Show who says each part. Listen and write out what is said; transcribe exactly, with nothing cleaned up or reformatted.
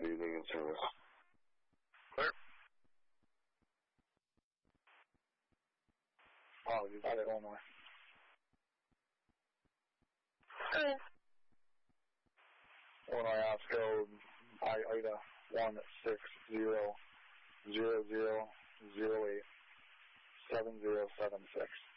Speaker 1: evening in service.
Speaker 2: Clear.
Speaker 3: Apologies, I did Illinois.
Speaker 2: Clear.
Speaker 3: Illinois Osco, I Ida one six zero zero zero zero eight seven zero seven six.